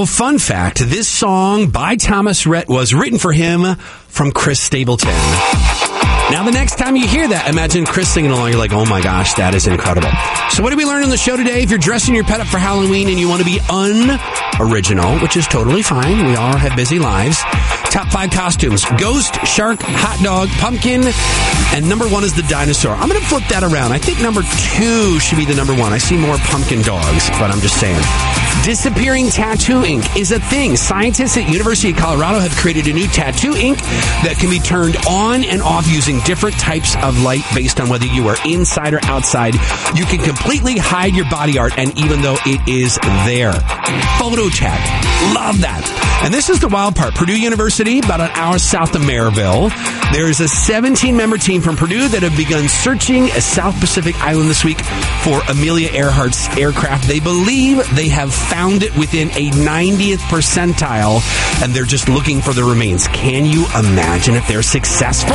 Now, fun fact, this song by Thomas Rhett was written for him from Chris Stapleton. Now, the next time you hear that, imagine Chris singing along. You're like, oh my gosh, that is incredible. So what did we learn on the show today? If you're dressing your pet up for Halloween and you want to be unoriginal, which is totally fine. We all have busy lives. Top 5 costumes: ghost, shark, hot dog, pumpkin, and number 1 is the dinosaur. I'm going to flip that around. I think number 2 should be the number 1. I see more pumpkin dogs, but I'm just saying. Disappearing tattoo ink is a thing. Scientists at University of Colorado have created a new tattoo ink that can be turned on and off using different types of light based on whether you are inside or outside. You can completely hide your body art, and even though it is there. Photo tag. Love that. And this is the wild part. Purdue University, about an hour south of Maryville. There is a 17-member team from Purdue that have begun searching a South Pacific island this week for Amelia Earhart's aircraft. They believe they have found it within a 90th percentile, and they're just looking for the remains. Can you imagine if they're successful?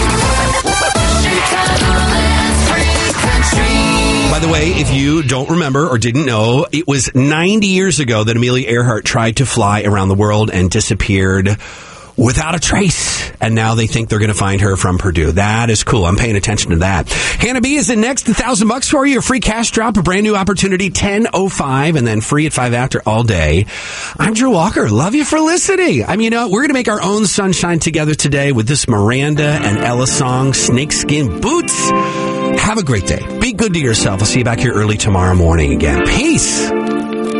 By the way, if you don't remember or didn't know, it was 90 years ago that Amelia Earhart tried to fly around the world and disappeared without a trace. And now they think they're going to find her from Purdue. That is cool. I'm paying attention to that. Hannah B is in next. $1,000 for you. A free cash drop. A brand new opportunity. 10:05 and then free at 5 after all day. I'm Drew Walker. Love you for listening. I mean, you know, we're going to make our own sunshine together today with this Miranda and Ella song, Snakeskin Boots. Have a great day. Be good to yourself. I'll see you back here early tomorrow morning again. Peace.